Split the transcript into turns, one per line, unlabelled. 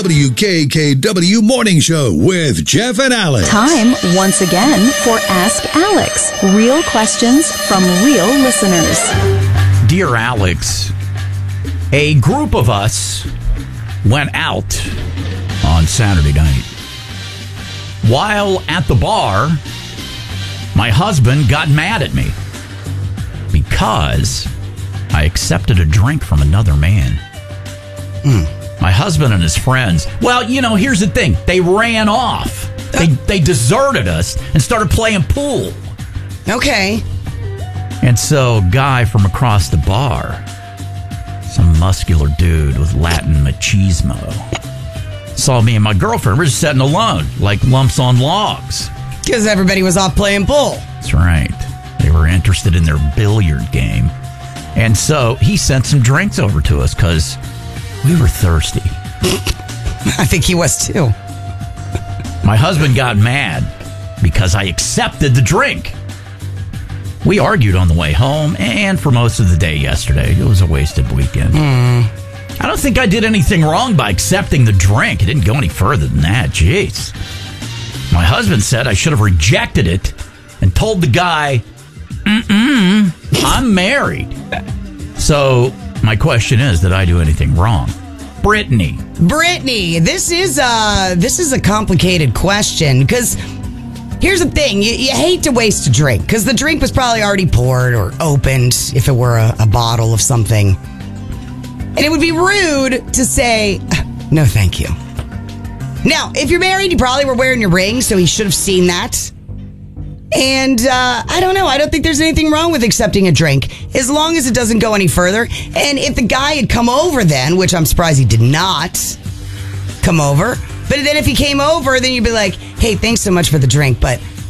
WKKW Morning Show with Jeff and Alex.
Time once again for Ask Alex. Real questions from real listeners.
Dear Alex, a group of us went out on Saturday night. While at the bar, my husband got mad at me because I accepted a drink from another man. My husband and his friends, well, you know, here's the thing. They ran off. They deserted us and started playing pool.
Okay.
And so a guy from across the bar, some muscular dude with Latin machismo, saw me and my girlfriend. We're just sitting alone, like lumps on logs.
Because everybody was off playing pool.
That's right. They were interested in their billiard game. And so he sent some drinks over to us because we were thirsty.
I think he was too.
My husband got mad because I accepted the drink. We argued on the way home and for most of the day yesterday. It was a wasted weekend. I don't think I did anything wrong by accepting the drink. It didn't go any further than that. Jeez. My husband said I should have rejected it and told the guy, I'm married. So my question is, did I do anything wrong? Brittany, this is a complicated question because here's the thing. You hate to waste a drink because the drink was probably already poured or opened if it were a bottle of something. And it would be rude to say, no, thank you. Now, if you're married, you probably were wearing your ring, so he should have seen that. And I don't know. I don't think there's anything wrong with accepting a drink as long as it doesn't go any further. And if the guy had come over then, which I'm surprised he did not come over. But then if he came over, then you'd be like, hey, thanks so much for the drink, but